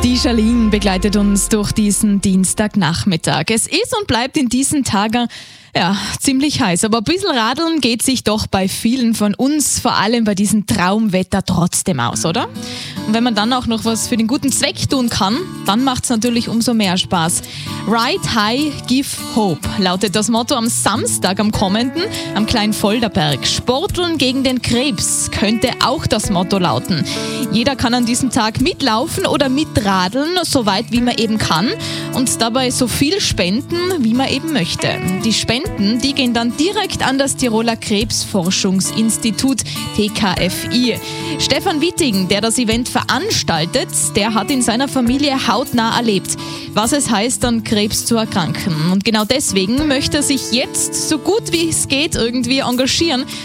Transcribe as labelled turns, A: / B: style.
A: Die Charlene begleitet uns durch diesen Dienstagnachmittag. Es ist und bleibt in diesen Tagen ziemlich heiß, aber ein bisschen radeln geht sich doch bei vielen von uns, vor allem bei diesem Traumwetter, trotzdem aus, oder? Und wenn man dann auch noch was für den guten Zweck tun kann, dann macht es natürlich umso mehr Spaß. Ride High, Give Hope lautet das Motto am Samstag, am kommenden, am Kleinvolderberg. Sporteln gegen den Krebs könnte auch das Motto lauten. Jeder kann an diesem Tag mitlaufen oder mitradeln, so weit wie man eben kann und dabei so viel spenden, wie man eben möchte. Die Spenden, die gehen dann direkt an das Tiroler Krebsforschungsinstitut TKFI. Stefan Witting, der das Event veranstaltet, der hat in seiner Familie hautnah erlebt, was es heißt, an Krebs zu erkranken. Und genau deswegen möchte er sich jetzt so gut wie es geht irgendwie engagieren